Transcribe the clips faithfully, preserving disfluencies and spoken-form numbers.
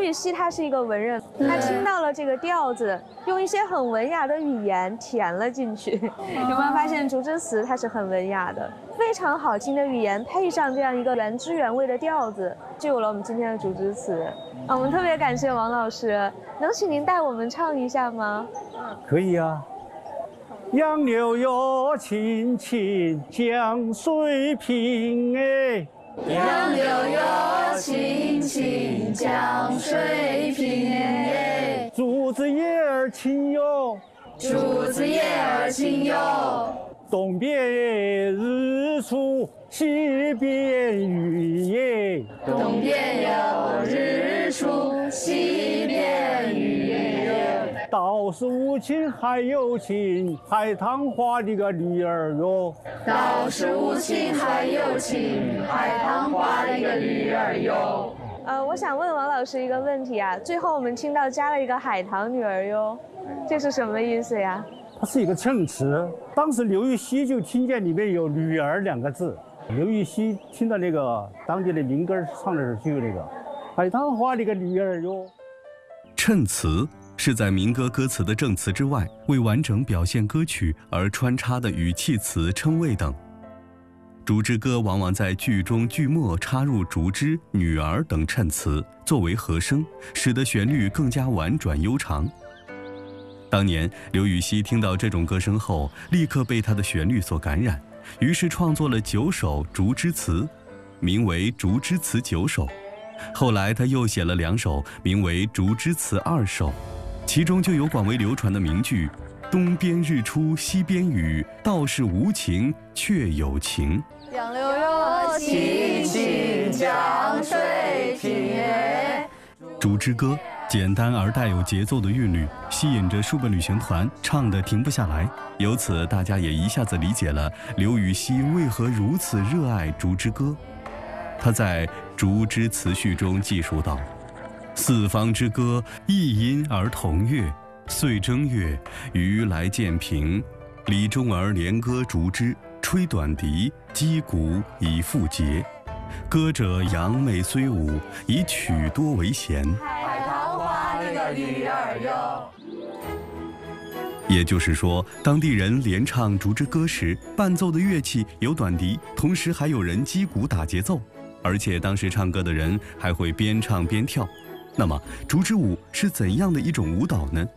禹锡他是一个文人，他听到了这个调子，用一些很文雅的语言填了进去。有没有发现竹枝词它是很文雅的，非常好听的语言配上这样一个原汁原味的调子，就有了我们今天的竹枝词。啊，我们特别感谢王老师，能请您带我们唱一下吗？ 可以啊。杨柳哟，青青江水平哎。 杨柳哟，青青江水平哎。 竹子叶儿青哟， 竹子叶儿青哟。 东边日出西边雨耶。 东边有日出西边雨耶。 道是无情还有情，海棠花的个女儿哟。 道是无情还有情，海棠花的个女儿哟。 呃，我想问王老师一个问题啊，最后我们听到加了一个海棠女儿哟，这是什么意思呀？ 它是一个衬词，当时刘禹锡就听见里面有女儿两个字，刘禹锡听到那个当地的民歌唱的时候就有那个海棠花的个女儿哟。 衬词是在民歌歌词的正词之外，为完整表现歌曲而穿插的语气词、称谓等。竹枝歌往往在句中句末插入竹枝、女儿等衬词，作为和声，使得旋律更加婉转悠长。当年刘禹锡听到这种歌声后，立刻被它的旋律所感染，于是创作了九首竹枝词，名为《竹枝词九首》。后来他又写了两首，名为《竹枝词二首》，其中就有广为流传的名句“东边日出西边雨，道是无情却有情”。 杨柳哟，青青江水平哎。 竹枝歌简单而带有节奏的韵律，吸引着数本旅行团唱得停不下来。由此，大家也一下子理解了刘禹锡为何如此热爱竹枝歌。他在《竹枝词序》中记述道：“四方之歌，异音而同乐。岁正月，余来见平。李中儿连歌竹枝，吹短笛，击鼓以复节。歌者扬媚虽舞，以曲多为弦。” 海棠花的个女儿哟。 也就是说，当地人连唱竹枝歌时，伴奏的乐器有短笛，同时还有人击鼓打节奏，而且当时唱歌的人还会边唱边跳。那么，竹枝舞是怎样的一种舞蹈呢？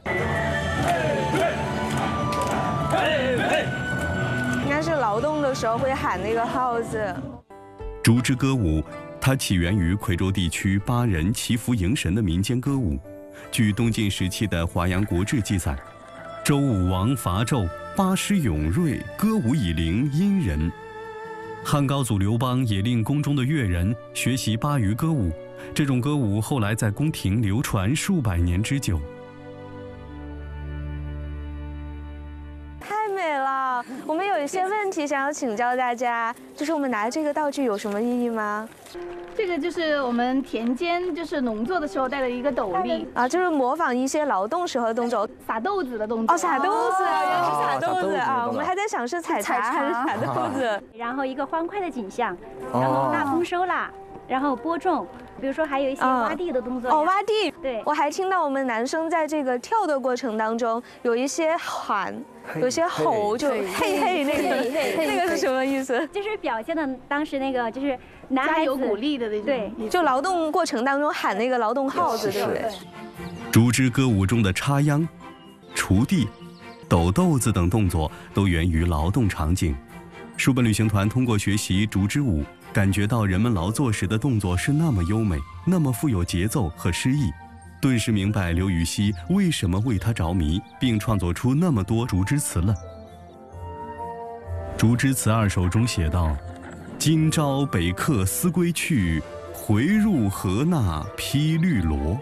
应该是劳动的时候会喊那个号子。 竹枝歌舞，它起源于夔州地区巴人祈福迎神的民间歌舞。据东晋时期的《华阳国志》记载，周武王伐纣，巴师勇锐，歌舞以灵殷人。汉高祖刘邦也令宫中的乐人学习巴渝歌舞，这种歌舞后来在宫廷流传数百年之久。 太美了！我们有一些问题想要请教大家，就是我们拿这个道具有什么意义吗？ 这个就是我们田间就是农作的时候戴的一个斗笠啊，就是模仿一些劳动时候的动作， 撒豆子的动作。 哦，撒豆子，原来是撒豆子啊！ 哦我们还在想是采茶还是撒豆子。 然后一个欢快的景象，然后大丰收啦，然后播种，比如说还有一些挖地的动作。 哦，挖地。 对， 我还听到我们男生在这个跳的过程当中有一些喊，有些吼，就嘿嘿那个那个是什么意思？ 就是表现的当时那个就是男孩子有鼓励的那种。 对， 就劳动过程当中喊那个劳动号子，对不对？ 竹枝歌舞中的插秧、锄地、抖豆子等动作都源于劳动场景。书本旅行团通过学习竹枝舞，感觉到人们劳作时的动作是那么优美，那么富有节奏和诗意，顿时明白刘禹锡为什么为他着迷，并创作出那么多竹枝词了。竹枝词二首中写道：“今朝北客思归去，回入河那披绿萝。”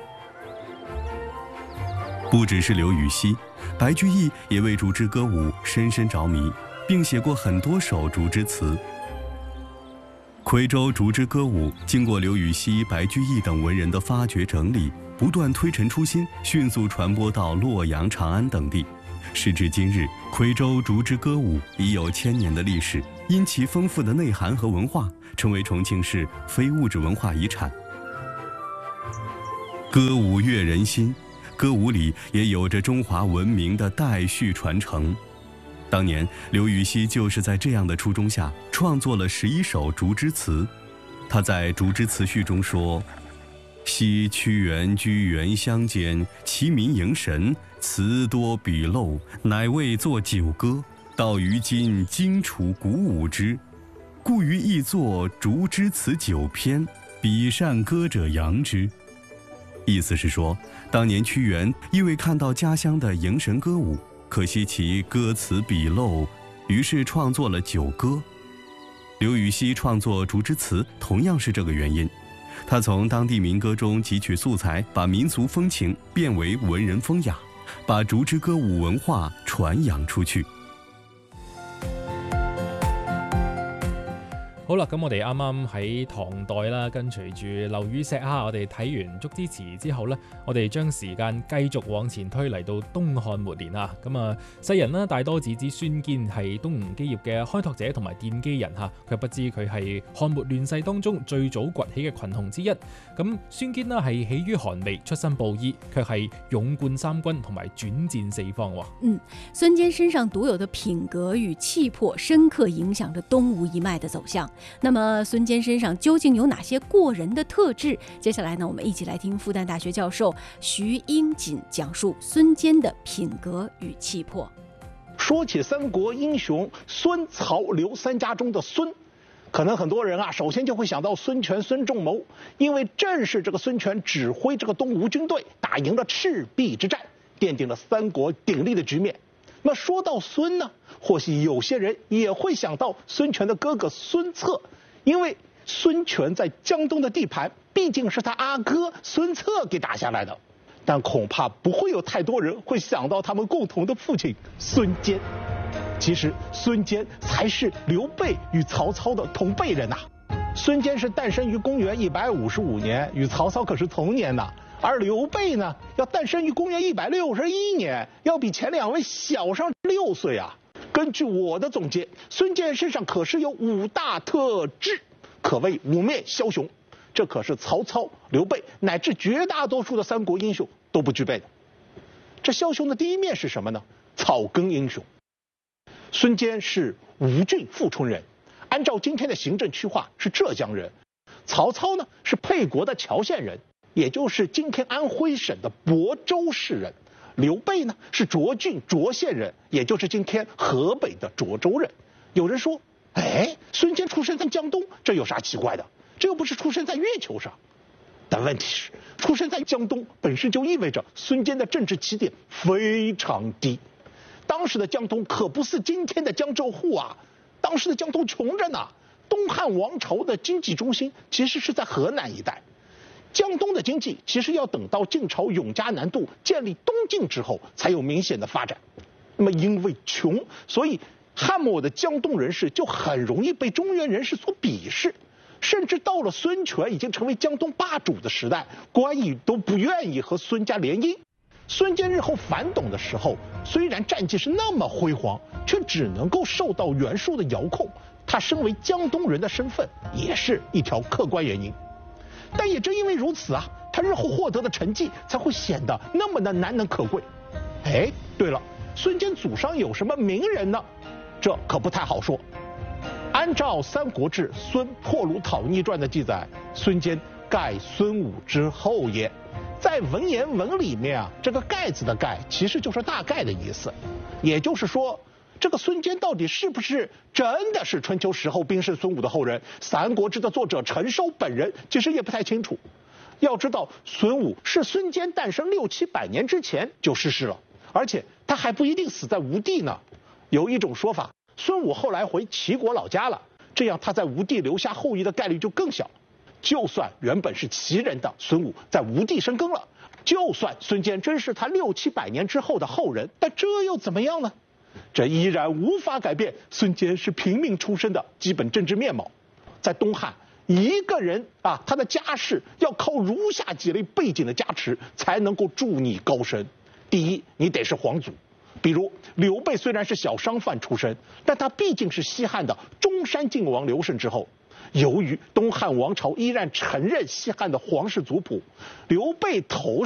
不只是刘禹锡，白居易也为竹枝歌舞深深着迷，并写过很多首竹枝词。夔州竹枝歌舞经过刘禹锡、白居易等文人的发掘整理，不断推陈出新，迅速传播到洛阳、长安等地。时至今日，夔州竹枝歌舞已有千年的历史，因其丰富的内涵和文化，成为重庆市非物质文化遗产。 歌舞悦人心，歌舞里也有着中华文明的代续传承。当年刘禹锡就是在这样的初衷下创作了十一首竹枝词。他在竹枝词序中说：“昔屈原居原乡间，其民迎神，词多笔漏，乃为作酒歌。到于今，经楚鼓舞之，故于亦作竹枝词九篇，彼善歌者扬之。”意思是说，当年屈原因为看到家乡的迎神歌舞，可惜其歌词笔漏，于是创作了酒歌。刘禹锡创作竹枝词同样是这个原因，他从当地民歌中汲取素材，把民族风情变为文人风雅，把竹枝歌舞文化传扬出去。 好啦，咁我哋啱啱喺唐代啦，跟隨住劉禹錫啊，我哋睇完竹枝詞之後呢，我哋將時間繼續往前推嚟到東漢末年啊。咁啊，世人呢大多只知孫堅係東吳基業嘅開拓者同埋奠基人嚇，卻不知佢係漢末亂世當中最早崛起嘅群雄之一。咁孫堅呢係起於寒微，出身布衣，卻係勇冠三軍同埋轉戰四方喎。 嗯，孫堅身上獨有的品格與氣魄，深刻影響着東吳一脈的走向。那麼孫堅身上究竟有哪些過人的特質？接下來呢，我們一起來聽復旦大學教授徐英錦講述孫堅的品格與氣魄。 說起三國英雄孫、曹、劉三家中的孫，可能很多人啊，首先就會想到孫權、孫仲謀，因為正是這個孫權指揮這個東吳軍隊打贏了赤壁之戰，奠定了三國鼎立的局面。那說到孫呢，或許有些人也會想到孫權的哥哥孫策，因為孫權在江東的地盤畢竟是他阿哥孫策給打下來的，但恐怕不會有太多人會想到他們共同的父親孫堅。其實孫堅才是劉備與曹操的同輩人吶。孫堅是誕生於公元一百五十五年，與曹操可是同年吶。而劉備呢，要誕生於公元一百六十一年，要比前兩位小上六歲啊。根據我的總結，孫堅身上可是有五大特質，可謂五面梟雄，這可是曹操、劉備乃至絕大多數的三國英雄都不具備的。這梟雄的第一面是什麼呢？草根英雄。孫堅是吳郡富春人，按照今天的行政區劃是浙江人。曹操呢是沛國的谯縣人，也就是今天安徽省的亳州市人。劉備呢是涿郡涿縣人，也就是今天河北的涿州人。有人說，哎，孫堅出生在江東，這有啥奇怪的？這又不是出生在月球上。但問題是，出生在江東本身就意味着孫堅的政治起點非常低。當時的江東可不是今天的江浙滬啊，當時的江東窮着呢。東漢王朝的經濟中心其實是在河南一帶。江東的經濟其實要等到晉朝永嘉南渡建立東晉之後才有明顯的發展。那麼因為窮，所以漢末的江東人士就很容易被中原人士所鄙視，甚至到了孫權已經成為江東霸主的時代，關羽都不願意和孫家聯姻。孫堅日後反董的時候，雖然戰績是那麼輝煌，卻只能夠受到袁術的遙控。他身為江東人的身份也是一條客觀原因。但也正因為如此啊，他日後獲得的成績才會顯得那麼的難能可貴。哎，對了，孫堅祖上有什麼名人呢？這可不太好說。按照《三國志·孫破虜討逆傳》的記載，孫堅蓋孫武之後也。在文言文裡面啊，這個蓋字的蓋其實就是大概的意思。也就是說，這個孫堅到底是不是真的是春秋時候兵聖孫武的後人？《三國志》的作者陳壽本人其實也不太清楚。要知道，孫武是孫堅誕生六七百年之前就逝世了，而且他還不一定死在吳地呢。有一種說法，孫武後來回齊國老家了，這樣他在吳地留下後裔的概率就更小。就算原本是齊人的孫武在吳地生根了，就算孫堅真是他六七百年之後的後人，但這又怎麼樣呢？這依然無法改變孫堅是平民出身的基本政治面貌。在東漢，一個人啊，他的家世要靠如下幾類背景的加持才能夠助你高升。第一，你得是皇族，比如劉備雖然是小商販出身，但他畢竟是西漢的中山靖王劉勝之後。 由于东汉王朝依然承认西汉的皇室族谱，刘备头